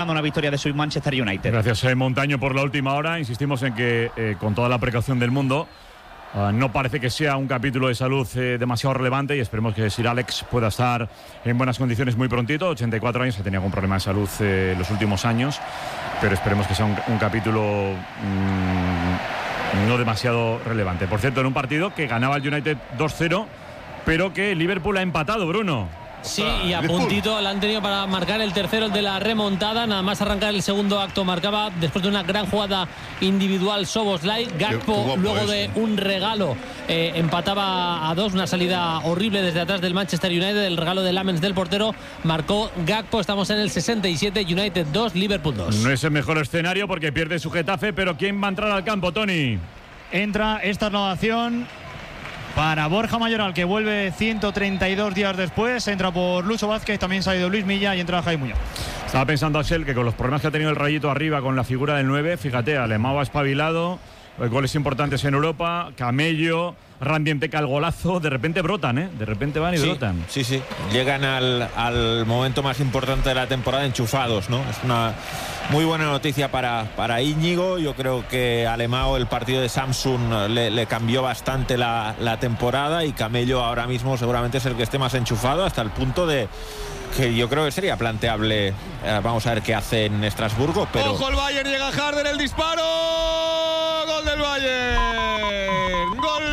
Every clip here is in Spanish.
una victoria de su Manchester United. Gracias, Montaño, por la última hora. Insistimos en que, con toda la precaución del mundo, no parece que sea un capítulo de salud demasiado relevante, y esperemos que Sir Alex pueda estar en buenas condiciones muy prontito. 84 años, ha tenido algún problema de salud los últimos años, pero esperemos que sea un capítulo no demasiado relevante. Por cierto, en un partido que ganaba el United 2-0, pero que Liverpool ha empatado, Bruno. Sí, y a puntito la han tenido para marcar el tercero, el de la remontada. Nada más arrancar el segundo acto marcaba, después de una gran jugada individual, Szoboszlai. Gakpo, luego de un regalo, empataba a 2, una salida horrible desde atrás del Manchester United, el regalo de Lamens del portero, marcó Gakpo. Estamos en el 67, United 2, Liverpool 2. No es el mejor escenario porque pierde su Getafe, pero ¿quién va a entrar al campo, Tony? Entra esta renovación para Borja Mayoral, que vuelve 132 días después. Entra por Lucho Vázquez, también se ha ido Luis Milla y entra Jaime Muñoz. Estaba pensando, Axel, que con los problemas que ha tenido el Rayito arriba con la figura del 9, fíjate, Alemão ha espabilado, goles importantes en Europa, Camello, Randy Enteca al golazo, de repente brotan, de repente van y brotan. Sí, llegan al momento más importante de la temporada enchufados, ¿no? Es una muy buena noticia para Íñigo. Yo creo que Alemão, el partido de Samsung le cambió bastante la temporada, y Camello ahora mismo seguramente es el que esté más enchufado, hasta el punto de que yo creo que sería planteable. Vamos a ver qué hace en Estrasburgo, pero... ¡Ojo el Bayern! Llega Harder, el disparo. ¡Gol del Bayern! ¡Gol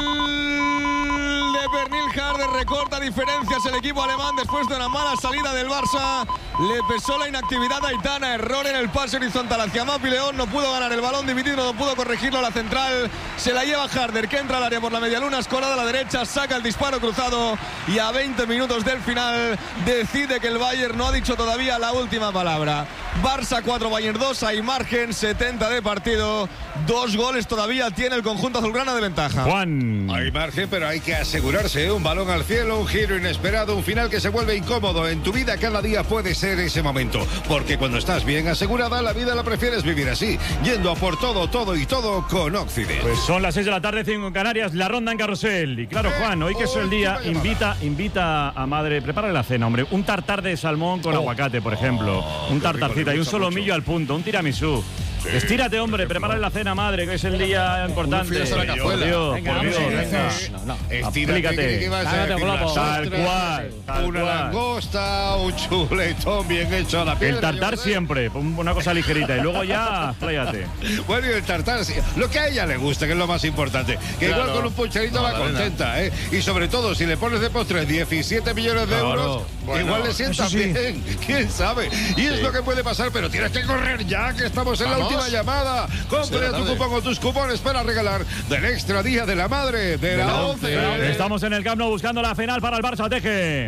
de Pernil Harder! Recorta diferencias el equipo alemán después de una mala salida del Barça. Le pesó la inactividad a Aitana, error en el pase horizontal hacia Mapi León, no pudo ganar el balón dividido, no pudo corregirlo la central, se la lleva Harder, que entra al área por la media luna, escorada a la derecha, saca el disparo cruzado, y a 20 minutos del final decide que el Bayern no ha dicho todavía la última palabra. Barça 4, Bayern 2, hay margen, 70 de partido, 2 goles todavía tiene el conjunto azulgrana de ventaja. Juan. Hay margen, pero hay que asegurarse, un balón al cielo, un giro inesperado, un final que se vuelve incómodo. En tu vida cada día puede ser ese momento, porque cuando estás bien asegurada, la vida la prefieres vivir así, yendo a por todo con Occident. Pues son las 6 de la tarde, 5 en Canarias, la ronda en Carrusel. Y claro, Juan, hoy que es el día, invita a madre, prepárale la cena, hombre, un tartar de salmón con aguacate, por ejemplo, un tartarcita y un solomillo al punto, un tiramisú. Estírate, hombre, prepárale la cena, madre, que es el día importante. Por Dios. Estírate. Tal cual. Una langosta, un chuletón bien hecho a la piedra. El tartar siempre, una cosa ligerita, y luego ya, pláyate. Bueno, y el tartar, lo que a ella le gusta, que es lo más importante. Que igual con un pucherito va contenta, Y sobre todo, si le pones de postre 17 millones de euros, igual le sienta bien. ¿Quién sabe? Y es lo que puede pasar, pero tienes que correr ya, que estamos en la última llamada. Compre tu cupón o tus cupones para regalar del extra día de la madre de la 11. Estamos en el Camp Nou buscando la final para el Barça, Teje.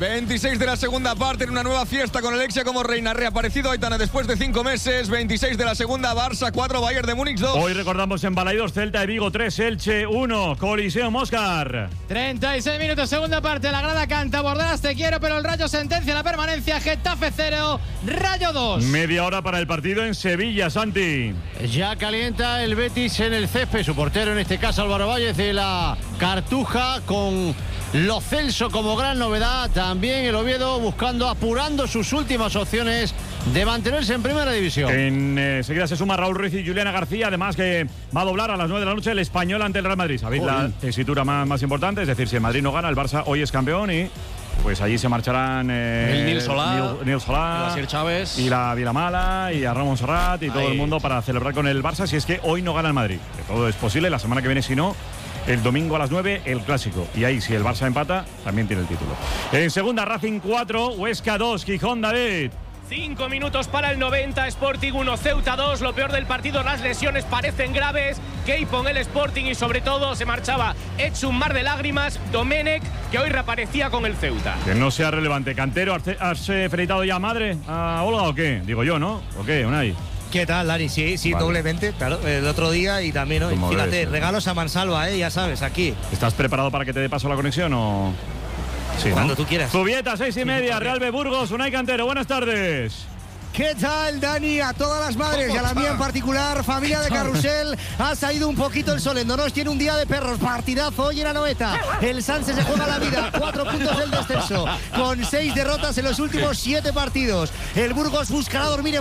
26 de la segunda parte en una nueva fiesta con Alexia como reina. Reaparecido Aitana después de 5 meses. 26 de la segunda, Barça 4, Bayern de Múnich 2. Hoy recordamos en Balaidos, Celta de Vigo 3, Elche 1, Coliseo Moscar. 36 minutos, segunda parte. La grada canta, Bordelas te quiero, pero el Rayo sentencia la permanencia. Getafe 0, Rayo 2. Media hora para el partido en Sevilla, Santi. Ya calienta el Betis en el césped. Su portero, en este caso Álvaro Valles, de la Cartuja, con Lo Celso como gran novedad. También el Oviedo apurando sus últimas opciones de mantenerse en primera división. Enseguida se suma Raúl Ruiz y Juliana García, además que va a doblar a las 9 de la noche el Español ante el Real Madrid. ¿Sabéis la tesitura más importante? Es decir, si el Madrid no gana, el Barça hoy es campeón y pues allí se marcharán el Nil Solá, el Asier Chávez y la Vilamala y a Ramón Serrat y todo el mundo para celebrar con el Barça si es que hoy no gana el Madrid. Que todo es posible, la semana que viene si no. El domingo a las 9, el Clásico. Y ahí, si el Barça empata, también tiene el título. En segunda, Racing 4, Huesca 2, Gijón, David. 5 minutos para el 90, Sporting 1, Ceuta 2. Lo peor del partido, las lesiones parecen graves. Keipon, el Sporting, y sobre todo se marchaba hecho un mar de lágrimas Domenech, que hoy reaparecía con el Ceuta. Que no sea relevante. Cantero, ¿has felicitado ya a madre, a Olga o qué? Digo yo, ¿no? ¿O qué, Unai? ¿Qué tal, Lari? Sí, vale. Doblemente, claro, el otro día y también hoy. Fíjate, regalos a mansalva, ya sabes, aquí. ¿Estás preparado para que te dé paso la conexión o...? Sí, cuando tú quieras. Zubieta, 6:30, Real B Burgos, Unai Cantero, buenas tardes. ¿Qué tal, Dani? A todas las madres y a la mía en particular, familia de Carrusel, ha salido un poquito el sol. En Donosti tiene un día de perros, partidazo hoy en Anoeta. El Sanse se juega la vida, 4 puntos del descenso, con 6 derrotas en los últimos 7 partidos. El Burgos buscará dormir en